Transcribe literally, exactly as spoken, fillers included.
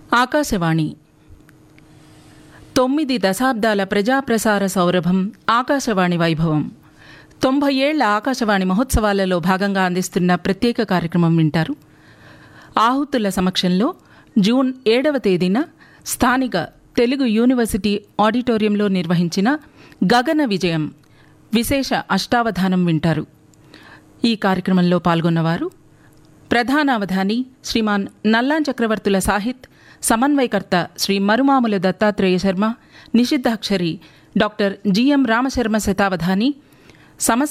ఆకాశవాణి తొమ్మిది దశాబ్దాల ప్రజాప్రసార సౌరభం ఆకాశవాణి వైభవం. తొంభై ఏళ్ల ఆకాశవాణి మహోత్సవాలలో భాగంగా అందిస్తున్న ప్రత్యేక కార్యక్రమం వింటారు. ఆహుతుల సమక్షంలో జూన్ ఏడవ తేదీన స్థానిక తెలుగు యూనివర్సిటీ ఆడిటోరియంలో నిర్వహించిన గగన విజయం విశేష అష్టావధానం వింటారు. ఈ కార్యక్రమంలో పాల్గొన్నవారు ప్రధానావధాని శ్రీమాన్ నల్లాన్ చక్రవర్తుల సాహిత్, సమన్వయకర్త శ్రీ మరుమాముల దత్తాత్రేయ శర్మ, నిషిద్ధాక్షరి డాక్టర్ జిఎం రామశర్మ శతావధాని, సమస్త